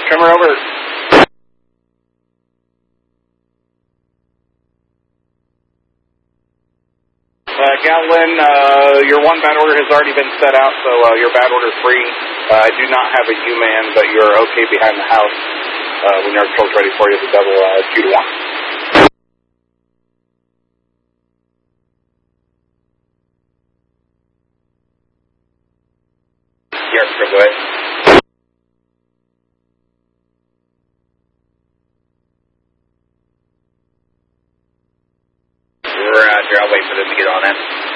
Trimmer over. Gatlin, your one bad order has already been set out, so your bad order is free. I do not have a U-man, but you're okay behind the house. When your patrol's ready for you, the double 2 to 1. Yes, go ahead. Roger, I'll wait for them to get on that.